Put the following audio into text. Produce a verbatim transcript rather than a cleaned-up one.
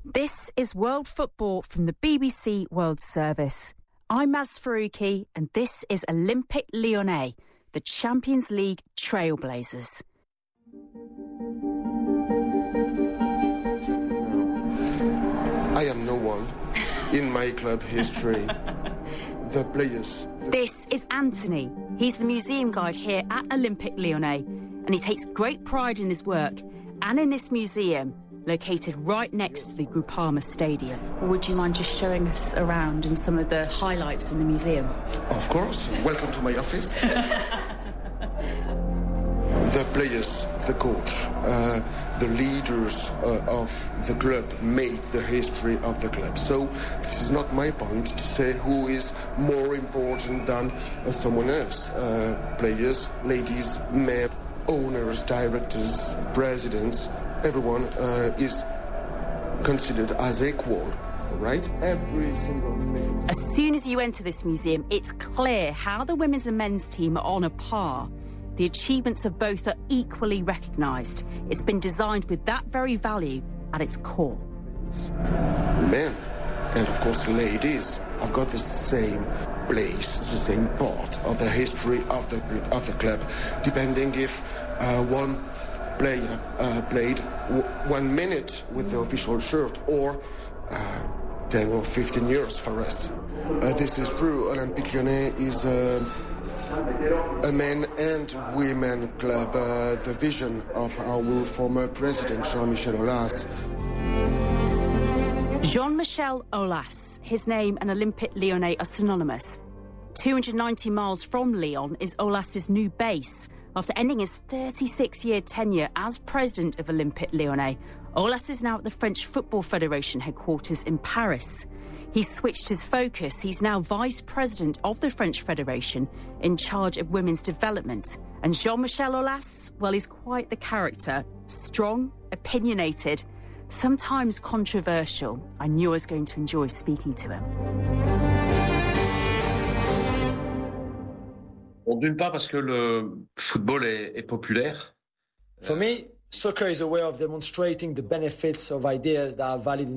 This is World Football from the B B C World Service. I'm Maz Faruqi, and this is Olympique Lyonnais, the Champions League trailblazers. I am no one in my club history. The players. This is Anthony. He's the museum guide here at Olympique Lyonnais, and he takes great pride in his work and in this museum, located right next to the Groupama Stadium. Would you mind just showing us around and some of the highlights in the museum? Of course. Welcome to my office. The players, the coach, uh, the leaders uh, of the club made the history of the club. So this is not my point to say who is more important than uh, someone else. Uh, players, ladies, men, owners, directors, presidents, everyone uh, is considered as equal, right? Every single thing. As soon as you enter this museum, it's clear how the women's and men's team are on a par. The achievements of both are equally recognised. It's been designed with that very value at its core. Men, and of course ladies, have got the same place, the same part of the history of the of the club, depending if uh, one player uh, played w- one minute with the official shirt or uh, ten or fifteen years for us. Uh, this is true. Olympique Lyonnais is uh, a men and women club, uh, the vision of our former president, Jean-Michel Aulas. Jean-Michel Aulas, his name and Olympique Lyonnais are synonymous. two hundred ninety miles from Lyon is Aulas's new base. After ending his thirty-six-year tenure as president of Olympique Lyonnais, Aulas is now at the French Football Federation headquarters in Paris. He's switched his focus. He's now vice president of the French Federation in charge of women's development. And Jean-Michel Aulas, well, he's quite the character. Strong, opinionated, sometimes controversial. I knew I was going to enjoy speaking to him. Bon, d'une part parce que le football est, est populaire. For me, soccer is a way of demonstrating the benefits of ideas that are valid in